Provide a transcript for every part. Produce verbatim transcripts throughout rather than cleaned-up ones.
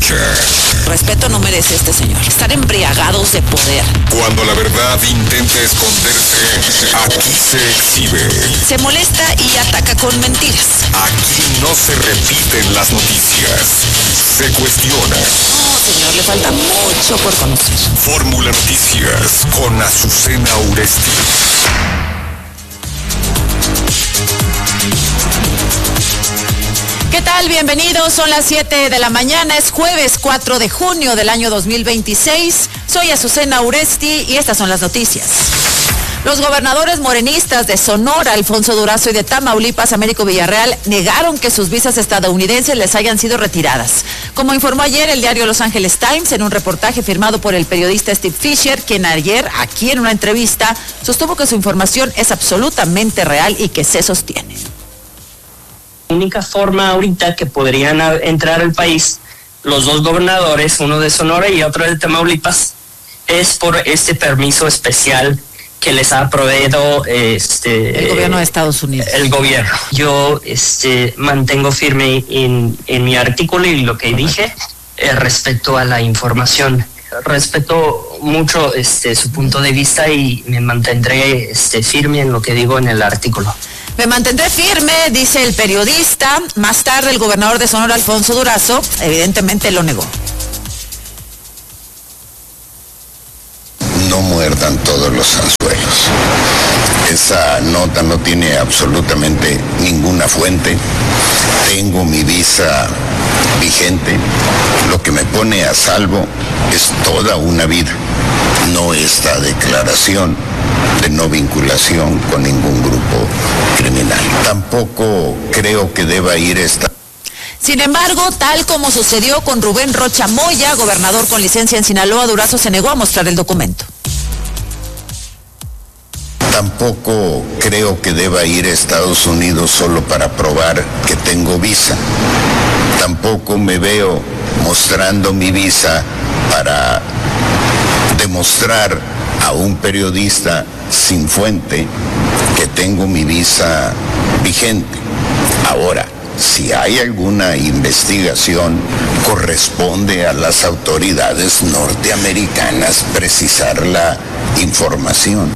escucha. Respeto no merece este señor. Estar embriagados de poder. Cuando la verdad intenta esconderse, aquí se exhibe. Se molesta y ataca con mentiras. Aquí no se repiten las noticias, se cuestiona. No, señor, le falta mucho por conocer. Fórmula Noticias con Azucena Uresti. ¿Qué tal? Bienvenidos, son las siete de la mañana, es jueves cuatro de junio del año dos mil veintiséis. Soy Azucena Uresti y estas son las noticias. Los gobernadores morenistas de Sonora, Alfonso Durazo, y de Tamaulipas, Américo Villarreal, negaron que sus visas estadounidenses les hayan sido retiradas. Como informó ayer el diario Los Angeles Times en un reportaje firmado por el periodista Steve Fisher, quien ayer, aquí en una entrevista, sostuvo que su información es absolutamente real y que se sostiene. La única forma ahorita que podrían entrar al país los dos gobernadores, uno de Sonora y otro de Tamaulipas, es por este permiso especial que les ha proveído este el gobierno de Estados Unidos. El gobierno. Yo este mantengo firme en, en mi artículo y lo que dije eh, respecto a la información. Respeto mucho este su punto de vista y me mantendré este firme en lo que digo en el artículo. Me mantendré firme, dice el periodista. Más tarde, el gobernador de Sonora, Alfonso Durazo, evidentemente lo negó. No muerdan todos los anzuelos. Esa nota no tiene absolutamente ninguna fuente. Tengo mi visa vigente. Lo que me pone a salvo es toda una vida, no esta declaración de no vinculación con ningún grupo criminal. Tampoco creo que deba ir esta... Sin embargo, tal como sucedió con Rubén Rocha Moya, gobernador con licencia en Sinaloa, Durazo se negó a mostrar el documento. Tampoco creo que deba ir a Estados Unidos solo para probar que tengo visa. Tampoco me veo mostrando mi visa para demostrar a un periodista sin fuente que tengo mi visa vigente. Ahora, si hay alguna investigación, corresponde a las autoridades norteamericanas precisar la información.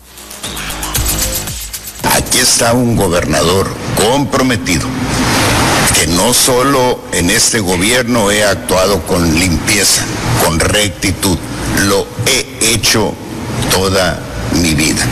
Aquí está un gobernador comprometido, que no solo en este gobierno he actuado con limpieza, con rectitud, lo he hecho toda mi vida.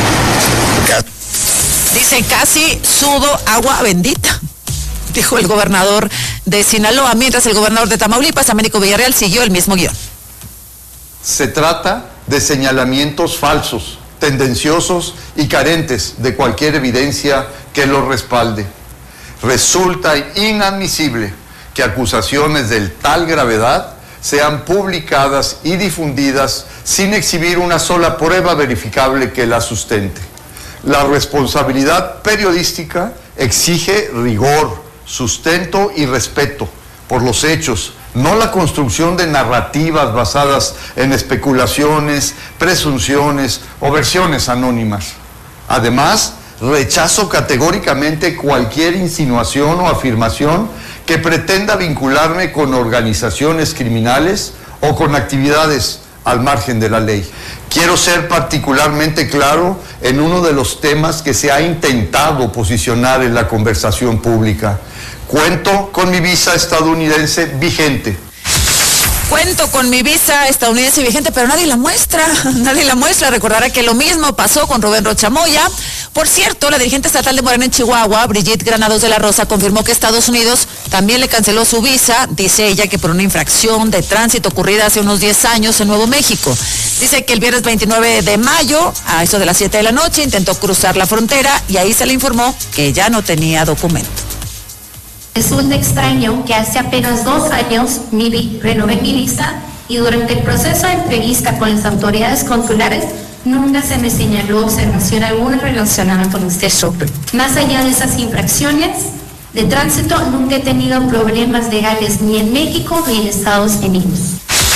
Dice, casi sudo agua bendita, dijo el gobernador de Sinaloa, mientras el gobernador de Tamaulipas, Américo Villarreal, siguió el mismo guión. Se trata de señalamientos falsos, tendenciosos y carentes de cualquier evidencia que los respalde. Resulta inadmisible que acusaciones de tal gravedad sean publicadas y difundidas sin exhibir una sola prueba verificable que la sustente. La responsabilidad periodística exige rigor, sustento y respeto por los hechos, no la construcción de narrativas basadas en especulaciones, presunciones o versiones anónimas. Además, rechazo categóricamente cualquier insinuación o afirmación que pretenda vincularme con organizaciones criminales o con actividades al margen de la ley. Quiero ser particularmente claro en uno de los temas que se ha intentado posicionar en la conversación pública. Cuento con mi visa estadounidense vigente. Cuento con mi visa estadounidense vigente, pero nadie la muestra, nadie la muestra. Recordará que lo mismo pasó con Rubén Rocha Moya. Por cierto, la dirigente estatal de Morena en Chihuahua, Brigitte Granados de la Rosa, confirmó que Estados Unidos también le canceló su visa, dice ella que por una infracción de tránsito ocurrida hace unos diez años en Nuevo México. Dice que el viernes veintinueve de mayo, a eso de las siete de la noche, intentó cruzar la frontera y ahí se le informó que ya no tenía documento. Resulta extraño que hace apenas dos años mi vi, renové mi visa y durante el proceso de entrevista con las autoridades consulares nunca se me señaló observación alguna relacionada con este shopping. Más allá de esas infracciones de tránsito, nunca he tenido problemas legales ni en México ni en Estados Unidos.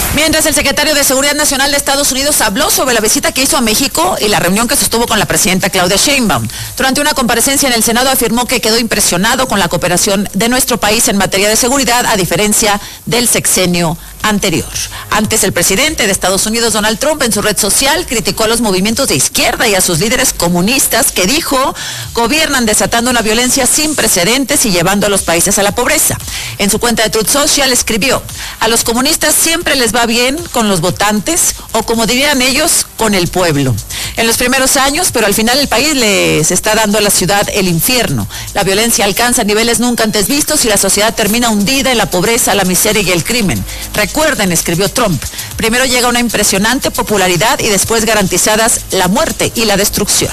Mientras el secretario de Seguridad Nacional de Estados Unidos habló sobre la visita que hizo a México y la reunión que sostuvo con la presidenta Claudia Sheinbaum. Durante una comparecencia en el Senado afirmó que quedó impresionado con la cooperación de nuestro país en materia de seguridad, a diferencia del sexenio anterior. Antes, el presidente de Estados Unidos, Donald Trump, en su red social criticó a los movimientos de izquierda y a sus líderes comunistas que, dijo, gobiernan desatando una violencia sin precedentes y llevando a los países a la pobreza. En su cuenta de Truth Social escribió: a los comunistas siempre les va bien con los votantes, o como dirían ellos, con el pueblo. En los primeros años, pero al final el país les está dando a la ciudad el infierno. La violencia alcanza niveles nunca antes vistos y la sociedad termina hundida en la pobreza, la miseria y el crimen. Recuerden, escribió Trump, primero llega una impresionante popularidad y después garantizadas la muerte y la destrucción.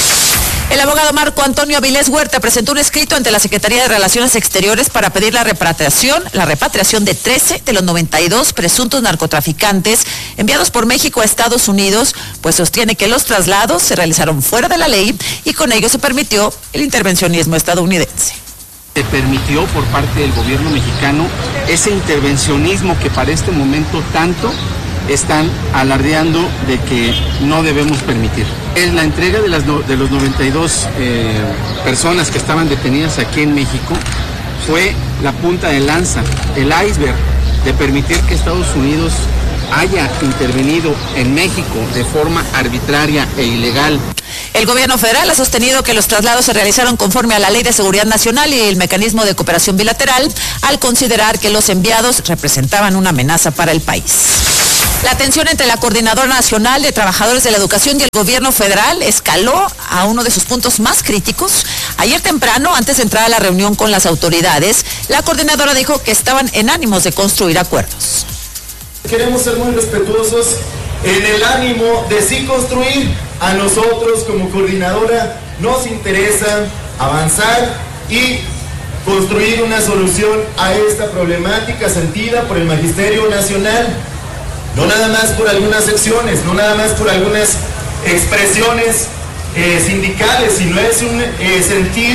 El abogado Marco Antonio Avilés Huerta presentó un escrito ante la Secretaría de Relaciones Exteriores para pedir la repatriación, la repatriación de trece de los noventa y dos presuntos narcotraficantes enviados por México a Estados Unidos, pues sostiene que los traslados se realizaron fuera de la ley y con ello se permitió el intervencionismo estadounidense. Se permitió por parte del gobierno mexicano ese intervencionismo que para este momento tanto están alardeando de que no debemos permitir. En la entrega de, las no, de los noventa y dos eh, personas que estaban detenidas aquí en México fue la punta de lanza, el iceberg de permitir que Estados Unidos haya intervenido en México de forma arbitraria e ilegal. El gobierno federal ha sostenido que los traslados se realizaron conforme a la Ley de Seguridad Nacional y el Mecanismo de Cooperación Bilateral, al considerar que los enviados representaban una amenaza para el país. La tensión entre la Coordinadora Nacional de Trabajadores de la Educación y el gobierno federal escaló a uno de sus puntos más críticos. Ayer temprano, antes de entrar a la reunión con las autoridades, la coordinadora dijo que estaban en ánimos de construir acuerdos. Queremos ser muy respetuosos en el ánimo de sí construir. A nosotros como coordinadora nos interesa avanzar y construir una solución a esta problemática sentida por el Magisterio Nacional. No nada más por algunas secciones, no nada más por algunas expresiones eh, sindicales, sino es un eh, sentir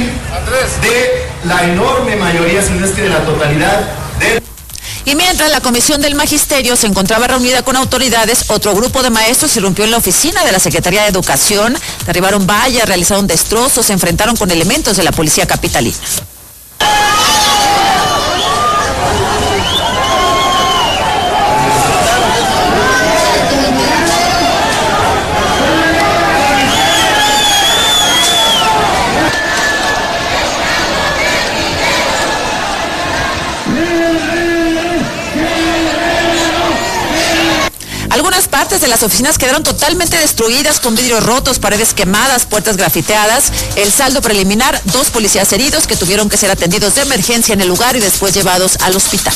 de la enorme mayoría, si no es que de la totalidad de... Y mientras la Comisión del Magisterio se encontraba reunida con autoridades, otro grupo de maestros irrumpió en la oficina de la Secretaría de Educación, derribaron vallas, realizaron destrozos, se enfrentaron con elementos de la policía capitalina. Algunas partes de las oficinas quedaron totalmente destruidas, con vidrios rotos, paredes quemadas, puertas grafiteadas. El saldo preliminar, dos policías heridos que tuvieron que ser atendidos de emergencia en el lugar y después llevados al hospital.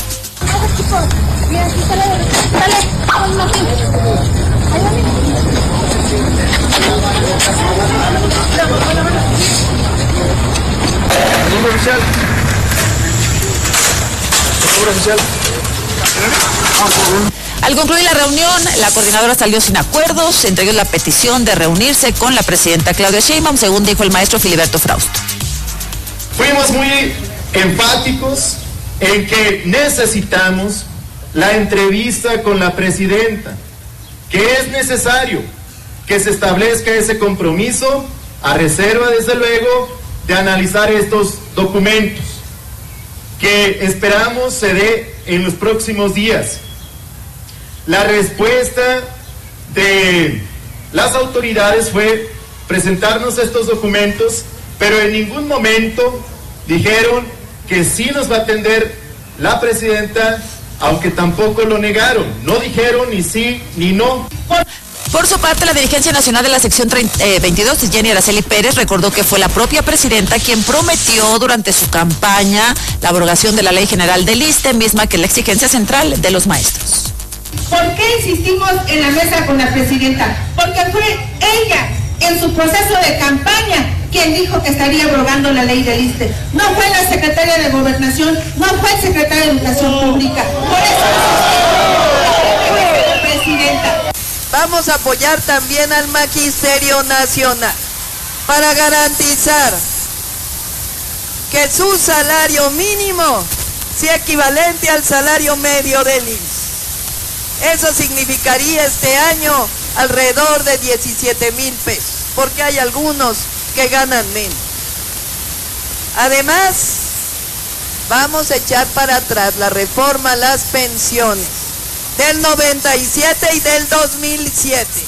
Al concluir la reunión, la coordinadora salió sin acuerdos, entre ellos la petición de reunirse con la presidenta Claudia Sheinbaum, según dijo el maestro Filiberto Frausto. Fuimos muy enfáticos en que necesitamos la entrevista con la presidenta, que es necesario que se establezca ese compromiso, a reserva, desde luego, de analizar estos documentos, que esperamos se dé en los próximos días. La respuesta de las autoridades fue presentarnos estos documentos, pero en ningún momento dijeron que sí nos va a atender la presidenta, aunque tampoco lo negaron. No dijeron ni sí ni no. Por su parte, la dirigencia nacional de la sección veintidós, Jenny Araceli Pérez, recordó que fue la propia presidenta quien prometió durante su campaña la abrogación de la Ley General del ISSSTE, misma que es la exigencia central de los maestros. ¿Por qué insistimos en la mesa con la presidenta? Porque fue ella, en su proceso de campaña, quien dijo que estaría abrogando la ley del ISSSTE. No fue la secretaria de Gobernación, no fue el secretario de Educación Pública. Por eso insistimos, presidenta. Vamos a apoyar también al Magisterio Nacional para garantizar que su salario mínimo sea equivalente al salario medio del I M S S. Eso significaría este año alrededor de diecisiete mil pesos, porque hay algunos que ganan menos. Además, vamos a echar para atrás la reforma a las pensiones del noventa y siete y del dos mil siete,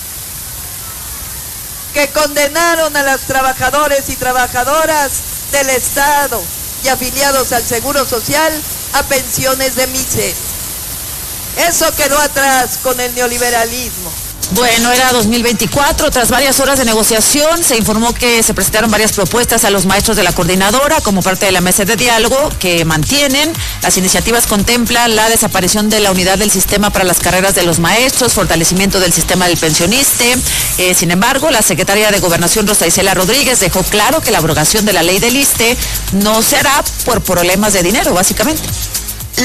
que condenaron a los trabajadores y trabajadoras del Estado y afiliados al Seguro Social a pensiones de miseria. Eso quedó atrás con el neoliberalismo. Bueno, era dos mil veinticuatro, tras varias horas de negociación, se informó que se presentaron varias propuestas a los maestros de la coordinadora como parte de la mesa de diálogo que mantienen. Las iniciativas contemplan la desaparición de la unidad del sistema para las carreras de los maestros, fortalecimiento del sistema del pensionista. Eh, sin embargo, la secretaria de Gobernación, Rosa Isela Rodríguez, dejó claro que la abrogación de la ley del ISSSTE no se hará por problemas de dinero, básicamente.